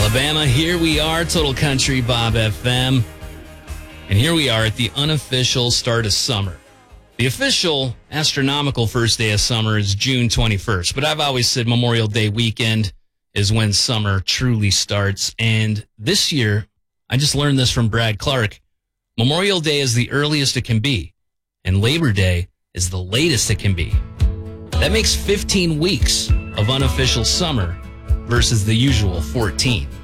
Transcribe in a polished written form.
Alabama, here we are, Total Country Bob FM. And here we are at the unofficial start of summer. The official astronomical first day of summer is June 21st, but I've always said Memorial Day weekend is when summer truly starts. And this year, I just learned this from Brad Clark, Memorial Day is the earliest it can be, and Labor Day is the latest it can be. That makes 15 weeks of unofficial summer versus the usual 14.